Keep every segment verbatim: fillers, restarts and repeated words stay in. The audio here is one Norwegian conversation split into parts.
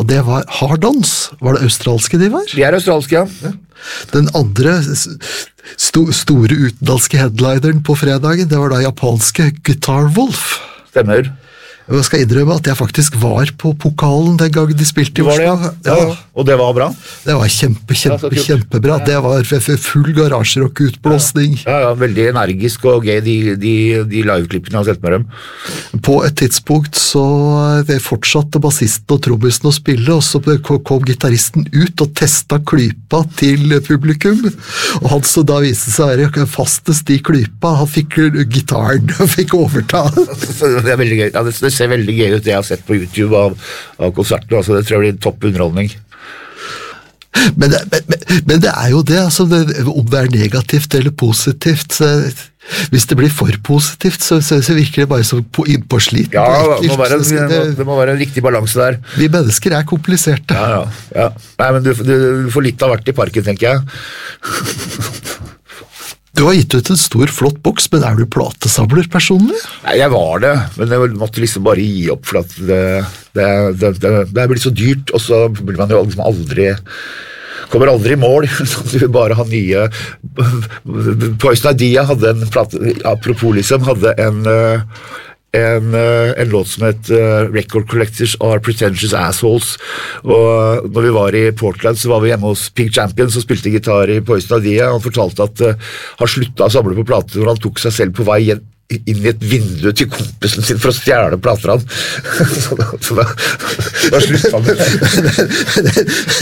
og det var Hardons. Var det australske de var? De er australske, ja. Ja. Den andre sto, store utenlandske headlineren på fredagen, det var da japanske Guitar Wolf. Stemmer. Jeg skal innrømme at jeg faktisk var på pokalen den gangen de spilte i Oslo. Ja. Ja, ja. Og det var bra? Det var kjempe, kjempe, ja, kjempebra. Det var full garasjerock-utblåsning. Ja, ja, veldig energisk og gøy, de, de, de live-klippene jeg har sett med dem. På et tidspunkt så fortsatte bassisten og trommisen å spille, og så kom gitaristen ut og testet klypa til publikum, og han som da viste seg å være fastest i klypa, han fikk gitaren, han fikk overta. Det er veldig gøy. Ja, det, det ser veldig gøy ut det jeg har sett på YouTube av, av konserten, altså det tror jeg blir topp underholdning. Men det, men, men det er jo det, altså det, om det er negativt eller positivt, så, hvis det blir for positivt, så, så, så virker det bare som på innpåslit. Ja, det må, være, det, det må være en riktig balanse der. Vi mennesker er kompliserte. Ja, ja, ja. Nei, men du, du, du får litt av hvert i parken, tenker jeg. Du har gitt ut en stor, flott boks, men er du platesamler personlig? Nei, jeg var det, men jeg måtte liksom bare gi opp, for at det, det, det, det, det er blitt så dyrt, og så blir man jo liksom aldri, kommer aldri i mål, så du vil bare ha nye. Poison Idea hadde en plate, apropos liksom, hadde en... En, en låt som het uh, Record Collectors Are Pretentious Assholes, og når vi var i Portland så var vi hjemme hos Pink Champion som spilte gitar i Poison Idea, og han fortalte at uh, han sluttet å samle på plater når han tok seg selv på vei inn inn i et vindu til kompisen sin for å stjerne plater han. Så da, så da, da sluttet han med det.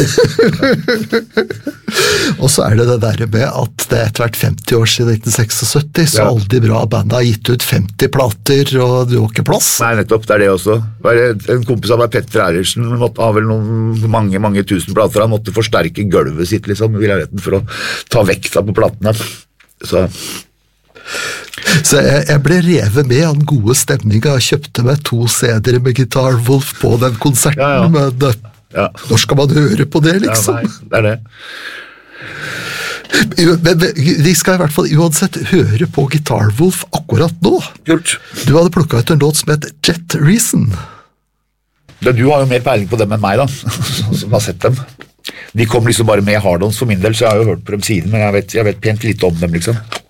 Og så er det det der med at det er etter hvert femti år siden nitten syttiseks, så ja. Alle de bra bandet har gitt ut femti plater, og du har ikke plass. Nei, nettopp, det er det også. En kompis av meg, Petter Eilertsen, måtte ha vel noen mange, mange tusen plater. Han måtte forsterke gulvet sitt, liksom, i leiligheten for å ta vekta på platene. Så... Så jeg, jeg ble revet med av den gode stemningen. Jeg kjøpte meg to C D-er med Guitar Wolf på den konserten, ja, ja. Men ja. Når skal man høre på det, liksom? Ja, nei, det er det. Men de skal i hvert fall uansett høre på Guitar Wolf akkurat nå. Kult. Du hadde plukket ut en låt som het Jet Reason. Du har jo mer peiling på dem enn meg da, som har sett dem. De kom liksom bare med Hardons for min del, så jeg har jo hørt på dem siden, men jeg vet, jeg vet pent litt om dem, liksom.